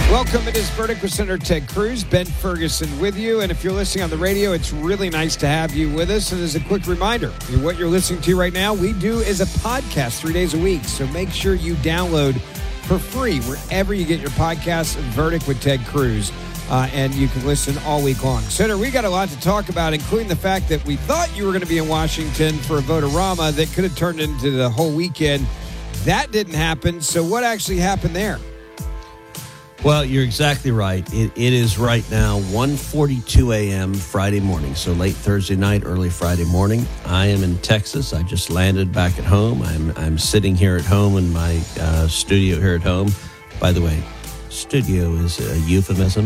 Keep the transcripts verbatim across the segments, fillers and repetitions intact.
Welcome. It is Verdict with Senator Ted Cruz, Ben Ferguson with you. And if you're listening on the radio, it's really nice to have you with us. And as a quick reminder, what you're listening to right now, we do as a podcast three days a week. So make sure you download for free wherever you get your podcasts, Verdict with Ted Cruz. Uh, and you can listen all week long. Senator, we got a lot to talk about, including the fact that we thought you were going to be in Washington for a Vote-A-Rama that could have turned into the whole weekend. That didn't happen. So what actually happened there? Well, you're exactly right. It, it is right now one forty-two a.m. Friday morning, so late Thursday night, early Friday morning. I am in Texas. I just landed back at home. I'm I'm sitting here at home in my uh, studio here at home. By the way, studio is a euphemism.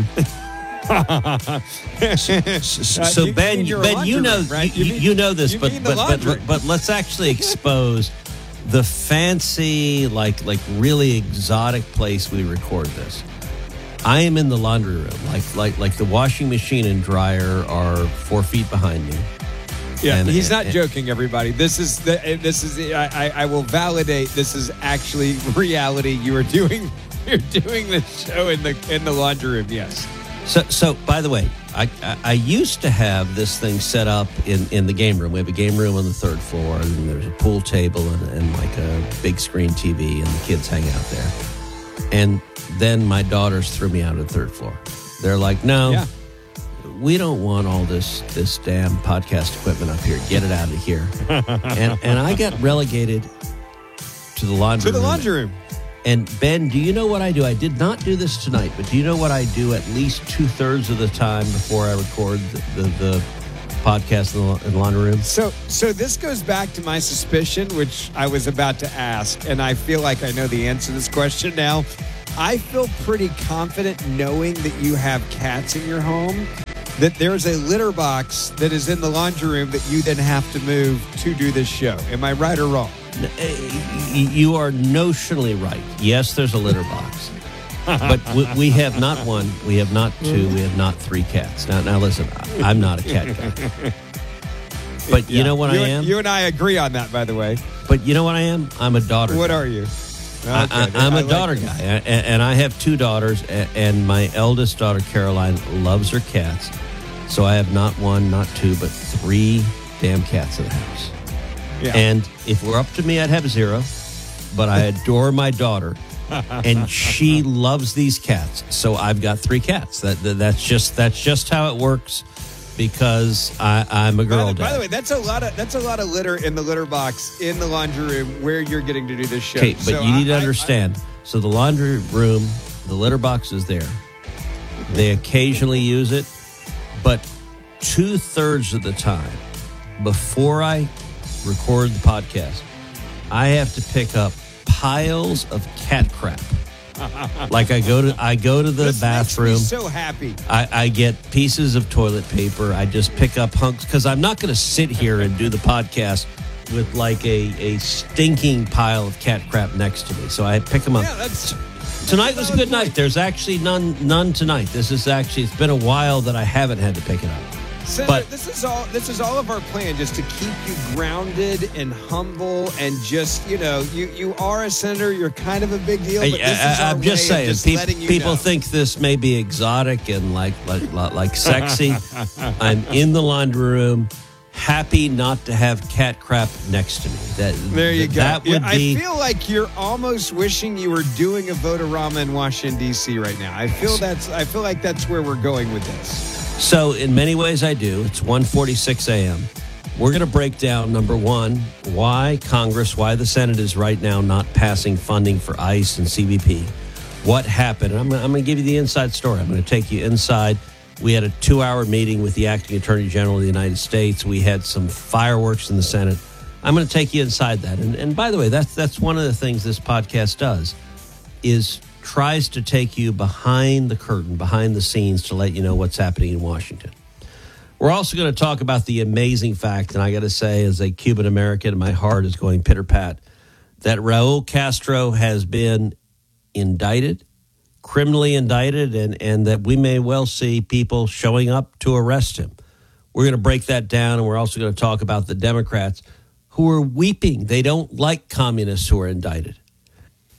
so, so uh, you, Ben, you Ben, you know, room, right? you, you, mean, you know this, but but, but but but let's actually expose the fancy, like like really exotic place we record this. I am in the laundry room, like like like the washing machine and dryer are four feet behind me. Yeah, and, he's not and, joking, everybody. This is the, this is I, I will validate. This is actually reality. You are doing you're doing the show in the in the laundry room. Yes. So so by the way, I, I I used to have this thing set up in, in the game room. We have a game room on the third floor, and there's a pool table and, and like a big screen T V, and the kids hang out there. And then my daughters threw me out of the third floor. They're like, no, yeah. we don't want all this this damn podcast equipment up here. Get it out of here. and and I got relegated to the laundry room. To the laundry room. And Ben, do you know what I do? I did not do this tonight, but do you know what I do at least two-thirds of the time before I record the, the, the podcast in the, in the laundry room? So, so this goes back to my suspicion, which I was about to ask, and I feel like I know the answer to this question now. I feel pretty confident knowing that you have cats in your home, that there's a litter box that is in the laundry room that you then have to move to do this show. Am I right or wrong? You are notionally right. Yes, there's a litter box. But we, we have not one, we have not two, we have not three cats. Now, now listen, I'm not a cat guy. But you yeah. know what you, I am? You and I agree on that, by the way. But you know what I am? I'm a daughter What guy. are you? Okay, I, I, I'm I a like daughter this. guy, and, and I have two daughters, and my eldest daughter, Caroline, loves her cats. So I have not one, not two, but three damn cats in the house. Yeah. And if it were up to me, I'd have zero. But I adore my daughter, and she loves these cats. So I've got three cats. That, that that's just that's just how it works. Because I, I'm a girl. By the, dad. by the way, that's a lot of that's a lot of litter in the litter box in the laundry room where you're getting to do this show. Okay, but so you need I, to understand. I, I, so the laundry room, the litter box is there. They occasionally use it, but two thirds of the time, before I record the podcast, I have to pick up piles of cat crap. Like I go to I go to the this bathroom. Makes me so happy. I, I get pieces of toilet paper. I just pick up hunks because I'm not going to sit here and do the podcast with like a, a stinking pile of cat crap next to me. So I pick them up. Yeah, that's, tonight that's was a good point. night. There's actually none none tonight. This is actually it's been a while that I haven't had to pick it up. Senator, but this is all this is all of our plan, just to keep you grounded and humble, and just you know, you, you are a senator. You're kind of a big deal. But this I, is our I'm just way saying, of just pe- letting you people know. think this may be exotic and like like like sexy. I'm in the laundry room, happy not to have cat crap next to me. That there you go. That would yeah, be. I feel like you're almost wishing you were doing a Vote-A-Rama in Washington D C right now. I feel that's. I feel like that's where we're going with this. So in many ways I do. It's one forty-six a.m. We're going to break down, number one, why Congress, why the Senate is right now not passing funding for ICE and C B P. What happened? And I'm, I'm going to give you the inside story. I'm going to take you inside. We had a two-hour meeting with the acting Attorney General of the United States. We had some fireworks in the Senate. I'm going to take you inside that. And, and by the way, that's that's one of the things this podcast does, is tries to take you behind the curtain, behind the scenes, to let you know what's happening in Washington. We're also going to talk about the amazing fact, and I got to say, as a Cuban American, my heart is going pitter-pat, that Raul Castro has been indicted, criminally indicted, and, and that we may well see people showing up to arrest him. We're going to break that down, and we're also going to talk about the Democrats who are weeping. They don't like communists who are indicted.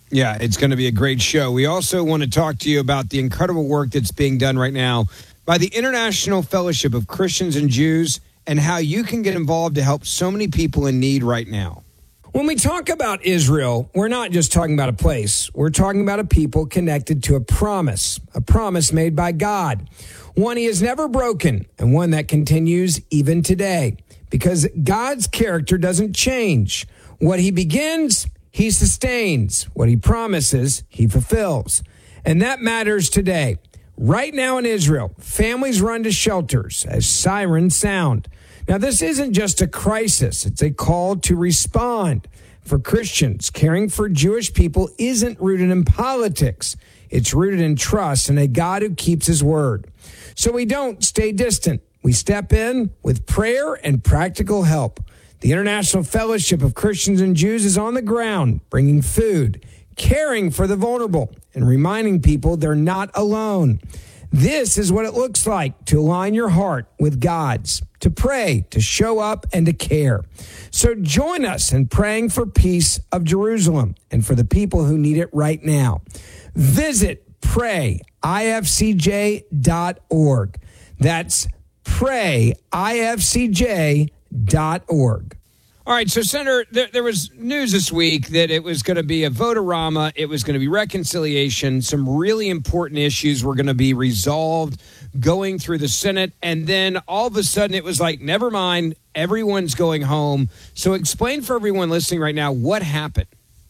Yeah, it's going to be a great show. We also want to talk to you about the incredible work that's being done right now by the International Fellowship of Christians and Jews and how you can get involved to help so many people in need right now. When we talk about Israel, we're not just talking about a place. We're talking about a people connected to a promise, a promise made by God, one he has never broken and one that continues even today because God's character doesn't change. What he begins, he sustains. What he promises, he fulfills. And that matters today. Right now in Israel, families run to shelters as sirens sound. Now, this isn't just a crisis. It's a call to respond. For Christians, caring for Jewish people isn't rooted in politics. It's rooted in trust in a God who keeps his word. So we don't stay distant. We step in with prayer and practical help. The International Fellowship of Christians and Jews is on the ground, bringing food, caring for the vulnerable, and reminding people they're not alone. This is what it looks like to align your heart with God's, to pray, to show up, and to care. So join us in praying for peace of Jerusalem and for the people who need it right now. Visit pray I F C J dot org. That's pray I F C J dot org. All right, so, Senator, there, there was news this week that it was going to be a vote-a-rama, it was going to be reconciliation, some really important issues were going to be resolved going through the Senate, and then all of a sudden it was like, never mind, everyone's going home. So explain for everyone listening right now what happened.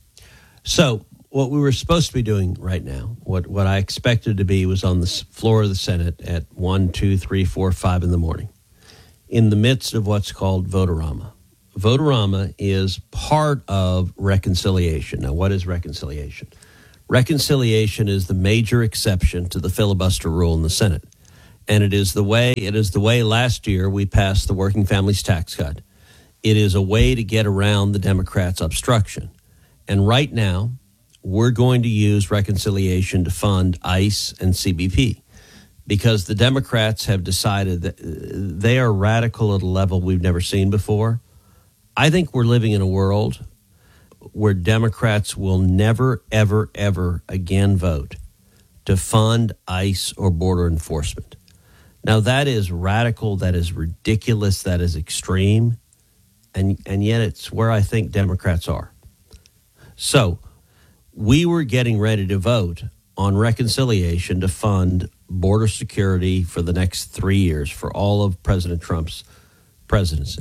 So what we were supposed to be doing right now, what, what I expected to be, was on the floor of the Senate at one, two, three, four, five in the morning, in the midst of what's called vote-a-rama. Vote-a-rama is part of reconciliation. Now, what is reconciliation? Reconciliation is the major exception to the filibuster rule in the Senate. And it is the way it is the way last year we passed the Working Families Tax Cut. It is a way to get around the Democrats' obstruction. And right now, we're going to use reconciliation to fund ICE and C B P because the Democrats have decided that they are radical at a level we've never seen before. I think we're living in a world where Democrats will never, ever, ever again vote to fund ICE or border enforcement. Now, that is radical, that is ridiculous, that is extreme, and, and yet it's where I think Democrats are. So we were getting ready to vote on reconciliation to fund border security for the next three years for all of President Trump's presidency.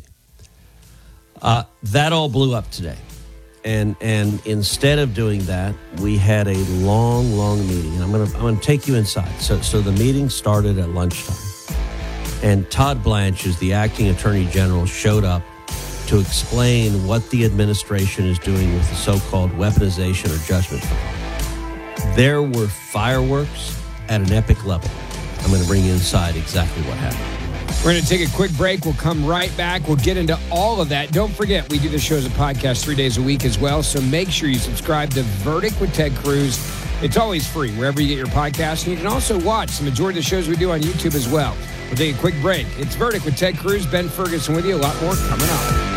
Uh, that all blew up today. And and instead of doing that, we had a long, long meeting. And I'm going to I'm going to take you inside. So so the meeting started at lunchtime. And Todd Blanche, who's the acting attorney general, showed up to explain what the administration is doing with the so-called weaponization or judgment fund. There were fireworks at an epic level. I'm going to bring you inside exactly what happened. We're going to take a quick break. We'll come right back. We'll get into all of that. Don't forget, we do the show as a podcast three days a week as well, so make sure you subscribe to Verdict with Ted Cruz. It's always free wherever you get your podcasts, and you can also watch the majority of the shows we do on YouTube as well. We'll take a quick break. It's Verdict with Ted Cruz, Ben Ferguson with you. A lot more coming up.